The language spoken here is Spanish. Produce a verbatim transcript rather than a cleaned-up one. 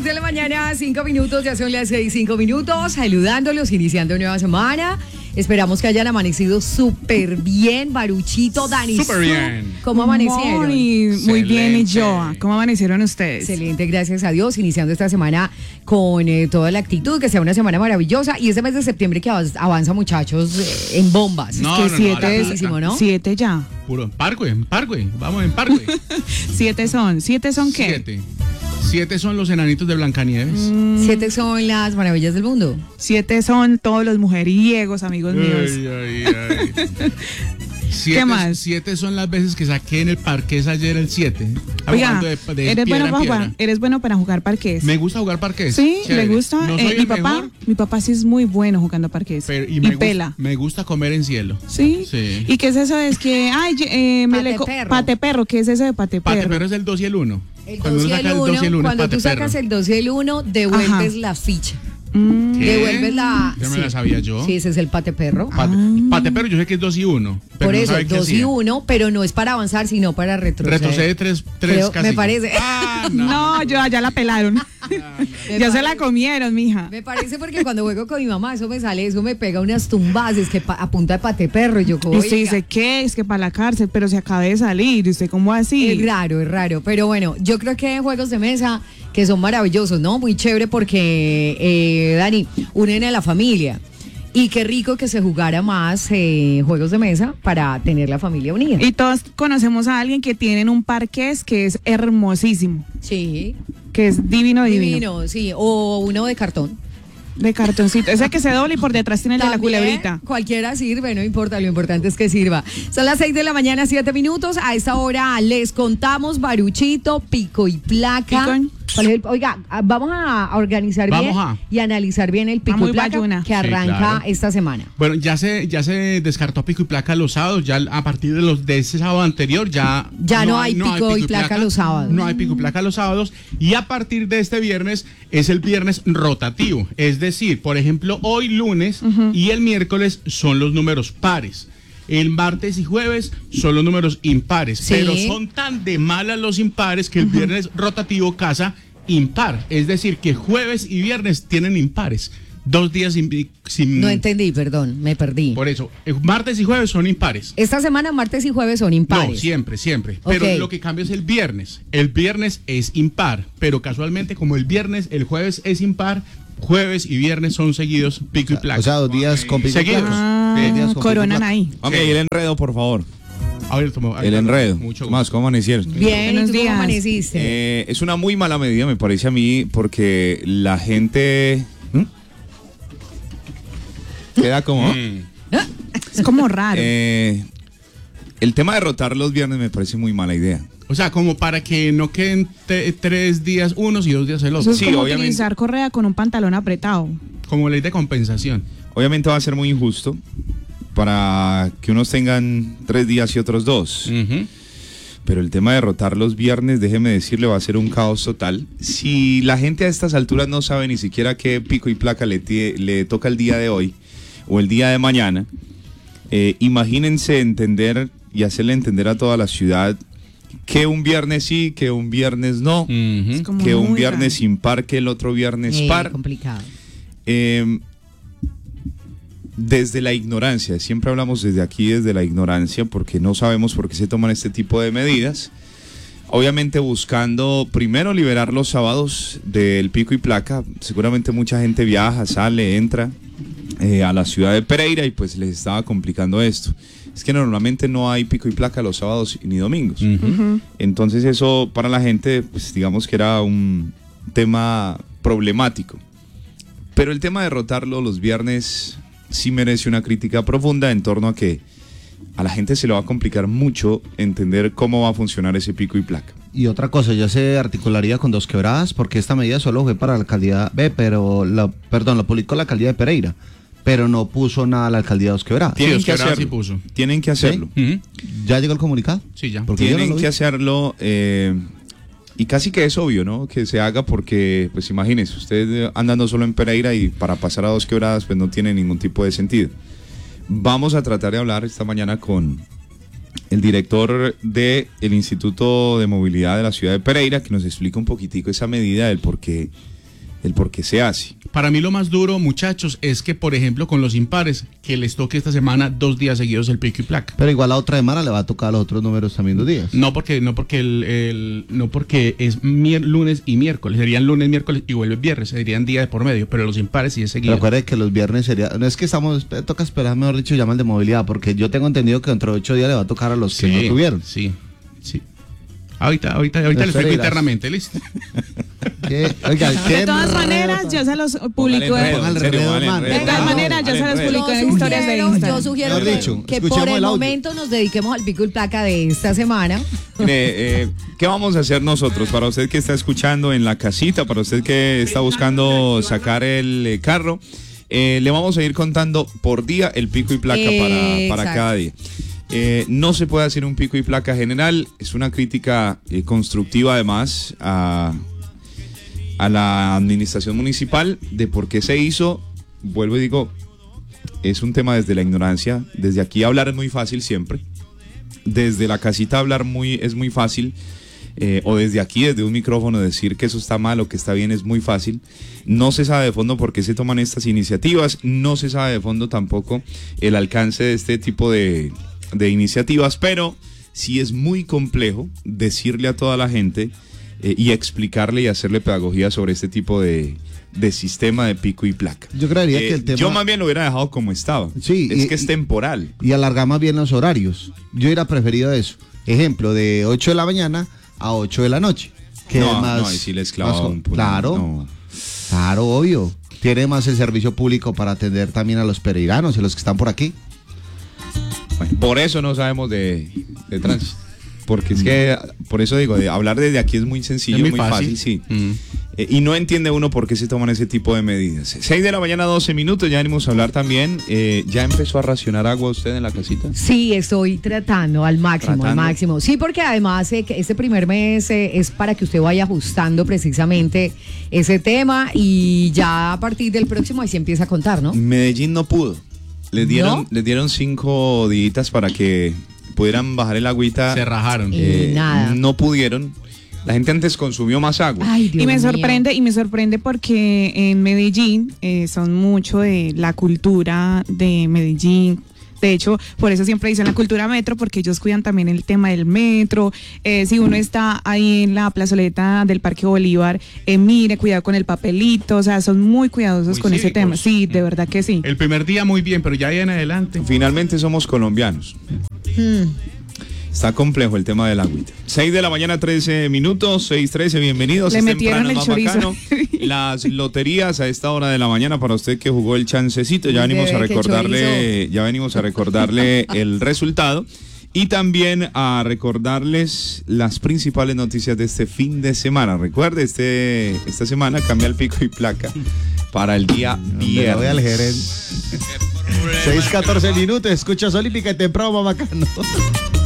de la mañana, cinco minutos, ya son las seis, cinco minutos, saludándolos, iniciando nueva semana. Esperamos que hayan amanecido súper bien, Baruchito, Dani. Súper bien. ¿Cómo amanecieron? Muy, muy bien, y Joa. ¿Cómo amanecieron ustedes? Excelente, gracias a Dios. Iniciando esta semana con eh, toda la actitud, que sea una semana maravillosa. Y este mes de septiembre que avanza, muchachos, eh, en bombas. No, es que no, siete no, es, no, ¿no? Siete ya. Puro en Parkway, en Parkway. Vamos en Parkway. Siete son. ¿Siete son qué? Siete. Siete son los enanitos de Blancanieves. Mm. Siete son las maravillas del mundo. Siete son todos los mujeriegos, amigos míos. Ay, ay, ay. Siete, ¿Qué más? Siete son las veces que saqué en el parqués ayer el siete. Oiga, De, de eres, bueno para jugar, eres bueno para jugar parqués. Me gusta jugar parqués. Sí, Chévere. le gusta. No Eh, soy mi el papá, mejor, mi papá sí es muy bueno jugando parqués. pero, y, y me pela. Gusta, me gusta comer en cielo. ¿Sí? Sí. ¿Y qué es eso? Es que, ay, eh, me Pate le co- perro. pate perro. ¿Qué es eso de pate perro? Pate perro es el dos y el uno. El Cuando dos y uno el saca el dos y el uno, uno, cuando pate tú sacas perro. el dos y el uno, devuelves Ajá. la ficha. Mm. ¿Qué? Devuelves la... Ya me la sabía yo. Sí, ese es el pate perro. Pate, pate perro, yo sé que es dos y uno. Pero Por no eso, sabe qué dos y hacía. uno, pero no es para avanzar, sino para retroceder. Retrocede tres, tres Creo- casillas. me parece. Ah, no. No, yo allá la pelaron. Me Ya se parece- la comieron, mija. Me parece porque cuando juego con mi mamá, eso me sale, eso me pega unas tumbas, es que pa- a punta de pate perro, yo como, Y usted oiga, dice, ¿qué? Es que para la cárcel, pero se acaba de salir. ¿Y usted cómo así? es raro, es raro. Pero bueno, yo creo que hay juegos de mesa que son maravillosos, ¿no? Muy chévere porque, eh, Dani, unen a la familia. Y qué rico que se jugara más eh, juegos de mesa para tener la familia unida. Y todos conocemos a alguien que tiene un parqués que es hermosísimo, Sí, que es divino, divino. divino, sí. O uno de cartón. De cartoncito. Ese que se dobla y por detrás tiene el de la También, culebrita. cualquiera sirve, no importa, lo importante es que sirva. Son las seis de la mañana, siete minutos. A esta hora les contamos Baruchito, pico y placa. Pico. ¿Cuál es el- Oiga, ah, vamos a organizar Vamos bien a. y analizar bien el pico muy y placa bayuna. que Sí, arranca claro. esta semana. Bueno, ya se, ya se descartó pico y placa los sábados, ya a partir de los de ese sábado anterior ya, Ya no hay pico y placa los sábados. No hay pico y placa los sábados y a partir de este viernes es el viernes rotativo, es decir, por ejemplo, hoy lunes y el miércoles son los números pares. El martes y jueves son los números impares, Sí. pero son tan de malas los impares que el viernes rotativo casa impar, es decir, que jueves y viernes tienen impares. Dos días sin, sin- No entendí, perdón, me perdí. por eso, eh, martes y jueves son impares. Esta semana, martes y jueves son impares. No, siempre, siempre. Ok. Pero lo que cambia es el viernes. El viernes es impar, pero casualmente como el viernes, el jueves es impar, jueves y viernes son seguidos pico y placa. O sea, dos días con pico y Seguidos. placa. Ah, Dos días con pico y coronan placa. ahí. Ok, el enredo, por favor. A ver, toma- El enredo. Mucho gusto. Más, ¿cómo amanecieron? Bien, ¿y Buenos tú cómo días. amaneciste? Eh, es una muy mala medida, me parece a mí, porque la gente... ¿Mm? Queda como... Mm. Es como raro. Eh, el tema de rotar los viernes me parece muy mala idea. O sea, como para que no queden te- tres días unos y dos días el Eso otro. es sí, como obviamente. utilizar correa con un pantalón apretado. Como ley de compensación. Obviamente va a ser muy injusto para que unos tengan tres días y otros dos. Ujú. Pero el tema de rotar los viernes, déjeme decirle, va a ser un caos total. Si la gente a estas alturas no sabe ni siquiera qué pico y placa le, tie- le toca el día de hoy o el día de mañana, eh, imagínense entender y hacerle entender a toda la ciudad que un viernes sí, que un viernes no, Ujú. Es como que un muy viernes raro. impar, que el otro viernes Eh, par. complicado. Eh, desde la ignorancia, siempre hablamos desde aquí, desde la ignorancia, porque no sabemos por qué se toman este tipo de medidas. Obviamente buscando primero liberar los sábados del pico y placa. Seguramente mucha gente viaja, sale, entra eh, a la ciudad de Pereira y pues les estaba complicando esto. Es que normalmente no hay pico y placa los sábados ni domingos. Ujú. Entonces eso para la gente, pues digamos que era un tema problemático. Pero el tema de rotarlo los viernes sí merece una crítica profunda en torno a que a la gente se le va a complicar mucho entender cómo va a funcionar ese pico y placa. Y otra cosa, ya se articularía con Dos Quebradas, porque esta medida solo fue para la alcaldía B, pero, la, perdón, lo publicó la alcaldía de Pereira, pero no puso nada a la alcaldía de Dos Quebradas. Sí, Tienen Dos que Quebradas hacerlo. sí puso. Tienen que hacerlo. Ujú. ¿Ya llegó el comunicado? Sí, ya. Porque yo no Tienen lo vi. que hacerlo eh, y casi que es obvio, ¿no? Que se haga porque, pues imagínese, usted eh, andando solo en Pereira y para pasar a Dos Quebradas, pues no tiene ningún tipo de sentido. Vamos a tratar de hablar esta mañana con el director del Instituto de Movilidad de la ciudad de Pereira, que nos explica un poquitico esa medida del por qué el por qué se hace. Para mí lo más duro, muchachos, es que, por ejemplo, con los impares, que les toque esta semana dos días seguidos el pico y placa. Pero igual la otra semana le va a tocar a los otros números también dos días. No porque no porque el, el- no porque es mier- lunes y miércoles, serían lunes, miércoles y vuelve viernes, serían día de por medio, pero los impares sí es Pero seguido. acuérdate que los viernes sería, no es que estamos, eh, toca esperar, mejor dicho, llama el de movilidad, porque yo tengo entendido que dentro de ocho días le va a tocar a los que no tuvieron. Sí, sí. Ahorita, ahorita, ahorita Las les explico feridas. internamente, ¿listo? ¿Qué? Oiga, ¿qué De todas enredo maneras, tan- yo se los publico. Póngale en- enredo, en serio, póngale man. enredo. De todas No, maneras, yo se los enredo. publico en Yo historias de sugiero, Instagram. yo sugiero Mejor que, dicho, que escuchemos por el el audio. momento nos dediquemos al pico y placa de esta semana. Mire, eh, ¿qué vamos a hacer nosotros? Para usted que está escuchando en la casita, para usted que está buscando sacar el eh, carro, eh, le vamos a ir contando por día el pico y placa para, para Exacto. cada día. Eh, no se puede hacer un pico y placa general, es una crítica eh, constructiva además a, a la administración municipal de por qué se hizo. Vuelvo y digo, es un tema desde la ignorancia, desde aquí hablar es muy fácil siempre. Desde la casita hablar muy es muy fácil, eh, o desde aquí, desde un micrófono, decir que eso está mal o que está bien es muy fácil. No se sabe de fondo por qué se toman estas iniciativas, no se sabe de fondo tampoco el alcance de este tipo de, de iniciativas, pero sí es muy complejo decirle a toda la gente eh, y explicarle y hacerle pedagogía sobre este tipo de, de sistema de pico y placa. Yo creería Eh, que el tema... Yo más bien lo hubiera dejado como estaba. Sí, es y- que es y- temporal. y alargar más bien los horarios. Yo hubiera preferido eso. Ejemplo, de ocho de la mañana a ocho de la noche. Que no, es más, no, ahí sí les clavaba más co- un puño. Claro, No. claro, obvio. Tiene más el servicio público para atender también a los pereiranos y los que están por aquí. Bueno, por eso no sabemos de, de tránsito. Porque es que, por eso digo, de hablar desde aquí es muy sencillo, Es muy, muy fácil, fácil. sí. Mm. Eh, y no entiende uno por qué se toman ese tipo de medidas. seis de la mañana, doce minutos, ya venimos a hablar también. Eh, ¿Ya empezó a racionar agua usted en la casita? Sí, estoy tratando al máximo, al ¿Tratando? máximo. Sí, porque además eh, que este primer mes eh, es para que usted vaya ajustando precisamente ese tema y ya a partir del próximo ahí se empieza a contar, ¿no? Medellín no pudo. Les dieron, ¿No? les dieron cinco días para que pudieran bajar el agüita. Se rajaron. Y nada. No pudieron. La gente antes consumió más agua. Ay, Dios Y me mío. sorprende, y me sorprende porque en Medellín eh, son mucho de la cultura de Medellín. De hecho, por eso siempre dicen la cultura metro, porque ellos cuidan también el tema del metro. Eh, si uno está ahí en la plazoleta del Parque Bolívar, eh, mire, cuidado con el papelito. O sea, son muy cuidadosos Muy con ese cívicos. tema. Sí, de verdad que sí. El primer día muy bien, pero ya ahí en adelante. Finalmente somos colombianos. Hmm. Está complejo el tema del agüita. seis de la mañana, trece minutos, seis trece, bienvenidos. Le Es metieron temprano, el es más chorizo. bacano. Las loterías a esta hora de la mañana para usted que jugó el chancecito, ya Uy, venimos a bebé, qué recordarle, ya venimos a recordarle el resultado y también a recordarles las principales noticias de este fin de semana. Recuerde, este esta semana cambia el pico y placa para el día Le voy al viernes. gerente. seis catorce minutos, escucha Olímpica y temprano, más bacano.